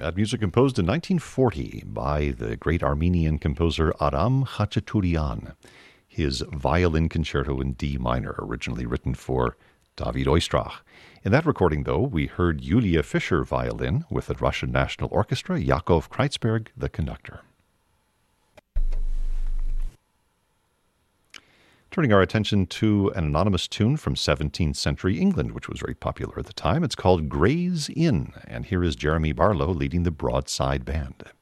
That music composed in 1940 by the great Armenian composer Aram Khachaturian. His Violin Concerto in D minor, originally written for David Oistrakh. In that recording, though, we heard Yulia Fischer violin with the Russian National Orchestra, Yakov Kreitzberg, the conductor. Turning our attention to an anonymous tune from 17th century England, which was very popular at the time. It's called Gray's Inn, and here is Jeremy Barlow leading the Broadside Band.